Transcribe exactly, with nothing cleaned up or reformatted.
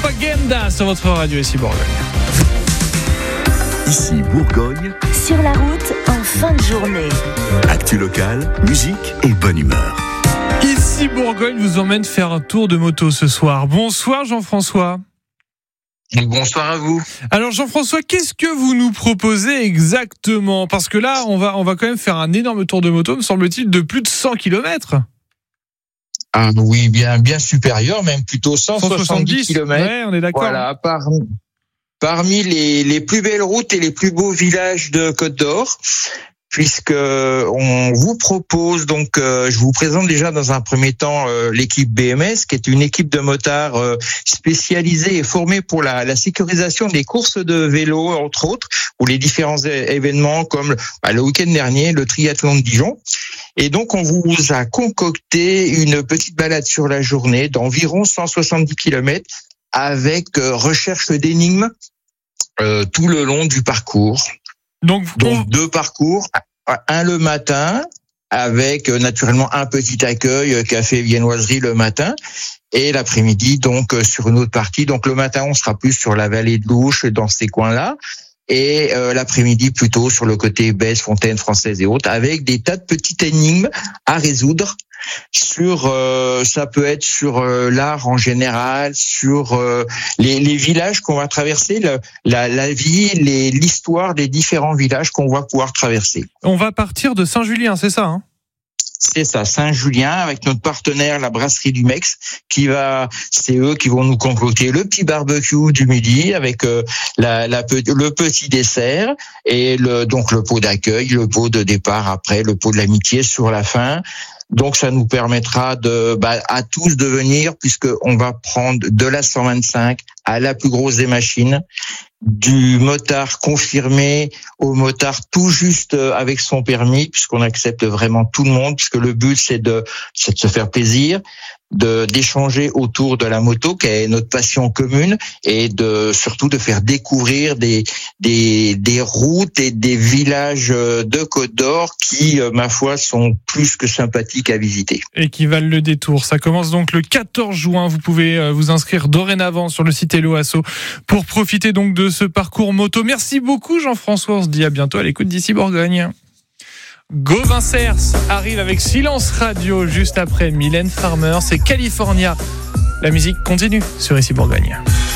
Propaganda sur votre radio ici Bourgogne. Ici Bourgogne. Sur la route, en fin de journée. Actu locale, musique et bonne humeur. Ici Bourgogne vous emmène faire un tour de moto ce soir. Bonsoir Jean-François. Bonsoir à vous. Alors Jean-François, qu'est-ce que vous nous proposez exactement ? Parce que là, on va, on va quand même faire un énorme tour de moto, me semble-t-il, de plus de cent kilomètres. Ah oui, bien, bien supérieur, même plutôt cent soixante-dix kilomètres. Ouais, on est d'accord. Voilà, par, parmi les, les plus belles routes et les plus beaux villages de Côte d'Or, puisque on vous propose donc, euh, je vous présente déjà dans un premier temps euh, l'équipe B M S, qui est une équipe de motards euh, spécialisée et formée pour la, la sécurisation des courses de vélo, entre autres, ou les différents événements comme bah, le week-end dernier, le triathlon de Dijon. Et donc, on vous a concocté une petite balade sur la journée d'environ cent soixante-dix kilomètres avec euh, recherche d'énigmes euh, tout le long du parcours. Donc, Donc on... deux parcours, un le matin avec euh, naturellement un petit accueil, euh, café viennoiserie le matin, et l'après-midi donc euh, sur une autre partie. Donc le matin, on sera plus sur la vallée de l'Ouche, dans ces coins-là. Et euh, l'après-midi plutôt sur le côté Besse, Fontaine Française et autres, avec des tas de petites énigmes à résoudre. Sur, euh, ça peut être sur euh, l'art en général, sur euh, les, les villages qu'on va traverser, le, la, la vie, les, l'histoire des différents villages qu'on va pouvoir traverser. On va partir de Saint-Julien, c'est ça, hein ? C'est ça, Saint-Julien, avec notre partenaire, la brasserie du Mex, qui va, c'est eux qui vont nous concocter le petit barbecue du midi avec euh, la, la, le petit dessert et le, donc le pot d'accueil, le pot de départ après, le pot de l'amitié sur la fin. Donc ça nous permettra de, bah, à tous de venir, puisque on va prendre de la cent vingt-cinq à la plus grosse des machines, du motard confirmé au motard tout juste avec son permis, puisqu'on accepte vraiment tout le monde, puisque le but c'est de, c'est de se faire plaisir, de d'échanger autour de la moto, qui est notre passion commune, et de surtout de faire découvrir des des des routes et des villages de Côte d'Or qui, ma foi, sont plus que sympathiques à visiter. Et qui valent le détour. Ça commence donc le quatorze juin. Vous pouvez vous inscrire dorénavant sur le site Hello Asso pour profiter donc de ce parcours moto. Merci beaucoup Jean-François. On se dit à bientôt à l'écoute d'ici Bourgogne. Gauvin Cers arrive avec Silence Radio juste après Mylène Farmer. C'est California. La musique continue sur Ici Bourgogne.